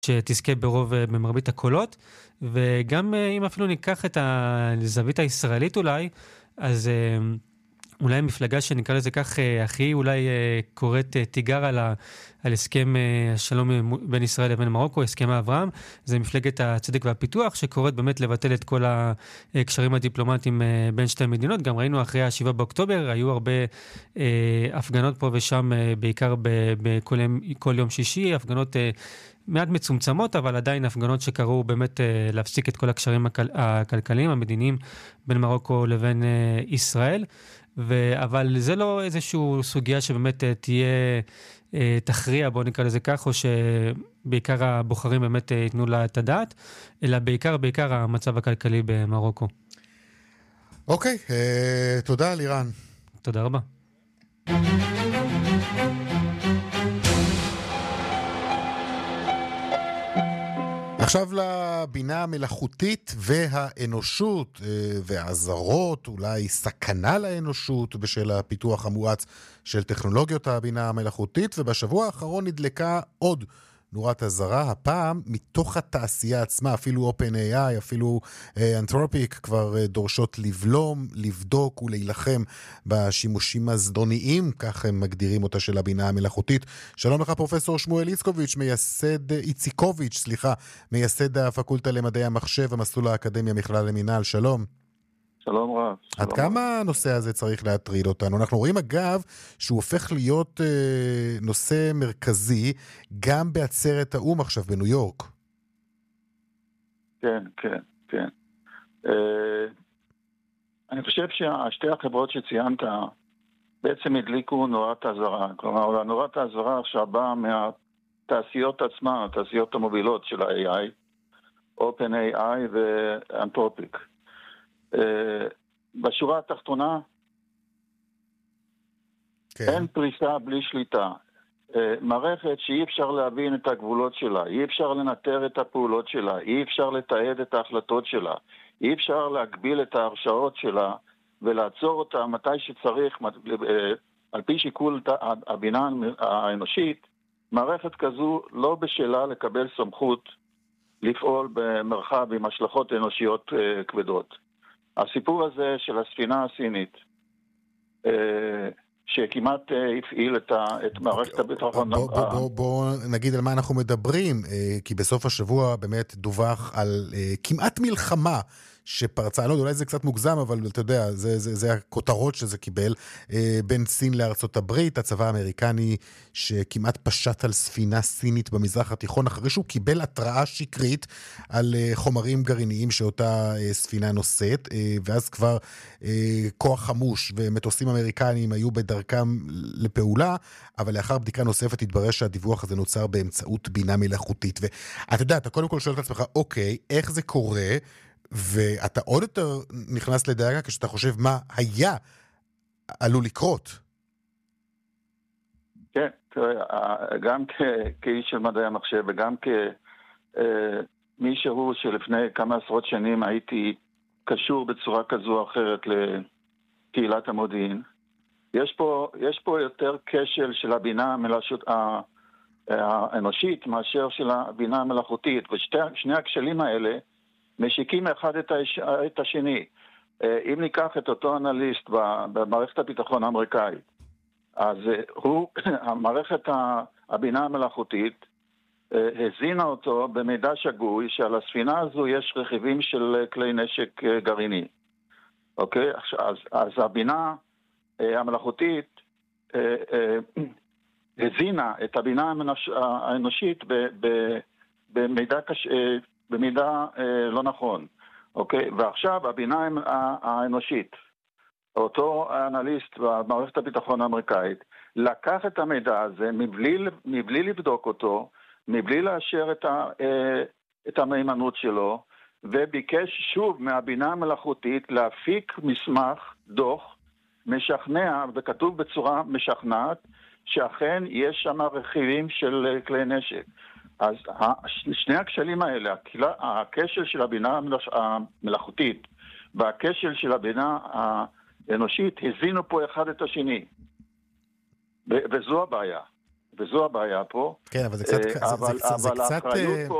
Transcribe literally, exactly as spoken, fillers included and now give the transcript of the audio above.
שתזכה ברוב אה, במרבית הקולות, וגם אה, אם אפילו ניקח את הזווית הישראלית אולי, אז אה, אולי המפלגה שנקרא לזה כך, אה, הכי אולי אה, קוראת אה, תיגר על, ה, על הסכם אה, השלום אה, מו- בין ישראל לבין מרוקו, הסכם האברהם, זה מפלגת הצדק והפיתוח, שקוראת באמת לבטל את כל הקשרים הדיפלומטיים אה, בין שתי מדינות. גם ראינו אחרי השבעה באוקטובר, היו הרבה אה, הפגנות פה ושם, אה, בעיקר ב- בכל יום, כל יום שישי, הפגנות אה, מעט מצומצמות, אבל עדיין הפגנות שקראו באמת אה, להפסיק את כל הקשרים הכל, הכלכליים, המדיניים, בין מרוקו לבין אה, ישראל. ו... אבל זה לא איזושהי סוגיה שבאמת אה, תהיה, אה, תכריע, בוא נקרא לזה כך, או שבעיקר הבוחרים באמת אה, ייתנו לה את הדעת, אלא בעיקר, בעיקר המצב הכלכלי במרוקו. אוקיי, אה, תודה לירן. תודה רבה. עכשיו לבינה המלאכותית והאנושות והעזרות, אולי סכנה לאנושות בשל הפיתוח המואץ של טכנולוגיות הבינה המלאכותית, ובשבוע האחרון נדלקה עוד נורת אזהרה, הפעם מתוך התעשייה עצמה, אפילו OpenAI, אפילו אנתרופיק כבר דורשות לבלום, לבדוק ולהילחם בשימושים הזדוניים, כך הם מגדירים אותה, של הבינה המלאכותית. שלום לך פרופסור שמואל איצקוביץ', מייסד, איציקוביץ', סליחה, מייסד הפקולטה למדעי המחשב, המסלול האקדמי המכללה למינהל, שלום. שלום רב. עד כמה הנושא הזה צריך להטריד אותנו? אנחנו רואים אגב שהוא הופך להיות אה, נושא מרכזי גם בעצרת האום עכשיו בניו יורק. כן, כן, כן. אה, אני חושב ששתי החברות שציינת בעצם הדליקו נורת אזהרה. כלומר, נורת האזהרה עכשיו באה מהתעשיות עצמן, התעשיות המובילות של ה-איי איי, OpenAI ואנתרופיק. Uh, בשורה התחתונה, כן. אין פריסה בלי שליטה. Uh, מערכת שאי אפשר להבין את הגבולות שלה, אי אפשר לנטר את הפעולות שלה, אי אפשר לתעד את ההחלטות שלה, אי אפשר להגביל את ההרשאות שלה ולעצור אותה מתי שצריך, uh, על פי שיקול הבינה האנושית. מערכת כזו לא בשלה לקבל סמכות לפעול במרחב עם השלכות אנושיות uh, כבדות. הסיפור הזה של הספינה הסינית, שכמעט הפעיל את מערכת הביטחון. בוא, בוא, בוא, בוא נגיד על מה אנחנו מדברים, כי בסוף השבוע באמת דווח על כמעט מלחמה שפרצה, לא, אולי זה קצת מוגזם, אבל אתה יודע, זה, זה, זה הכותרות שזה קיבל, בין סין לארצות הברית, הצבא האמריקני שכמעט פשט על ספינה סינית במזרח התיכון, אחרי שהוא קיבל התראה שקרית על חומרים גרעיניים שאותה ספינה נושאת, ואז כבר כוח חמוש ומטוסים אמריקניים היו בדרכם לפעולה, אבל לאחר בדיקה נוספת התברר שהדיווח הזה נוצר באמצעות בינה מלאכותית. ואתה יודע, אתה קודם כל שואל את עצמך, אוקיי, איך זה קורה? ואתה עוד יותר נכנס לדאגה כשאתה חושב מה היה עלול לקרות. כן, גם כאיש של מדעי המחשב וגם כמישהו שלפני כמה עשרות שנים הייתי קשור בצורה כזו או אחרת לקהילת המודיעין, יש פה, יש פה יותר כשל של הבינה המלאכותית, האנושית מאשר של הבינה המלאכותית, ושני הכשלים האלה משיקים אחד את, הש... את השני. אם ניקח את אותו אנליסט במערכת הביטחון האמריקאית, אז הוא, המערכת הבינה המלאכותית, הזינה אותו במידע שגוי שעל הספינה הזו יש רכיבים של כלי נשק גרעיני. אוקיי? אז, אז הבינה המלאכותית הזינה את הבינה האנושית במידע קש... במידה אה, לא נכון, אוקיי? ועכשיו הבינה האנושית, אותו האנליסט במערכת הביטחון האמריקאית, לקח את המידע הזה מבלי, מבלי לבדוק אותו, מבלי לאשר את, ה, אה, את המהימנות שלו, וביקש שוב מהבינה המלאכותית להפיק מסמך, דוח, משכנע, וכתוב בצורה משכנעת, שאכן יש שם רכיבים של כלי נשק. אז שני הכשלים האלה, הכשל של הבינה המלאכותית והכשל של הבינה האנושית, הזינו פה אחד את השני. וזו הבעיה. וזו הבעיה פה. כן, אבל זה קצת... אבל, זה, זה, זה אבל קצת... האחריות פה